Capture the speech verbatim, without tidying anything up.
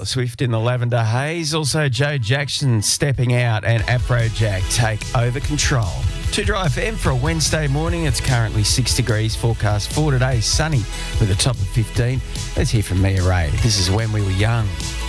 Taylor Swift in the Lavender Haze. Also, Joe Jackson stepping out and Afrojack take over control. To Dry F M for a Wednesday morning. It's currently six degrees. Forecast for today, sunny with a top of fifteen. Let's hear from Mia Ray. This is When We Were Young.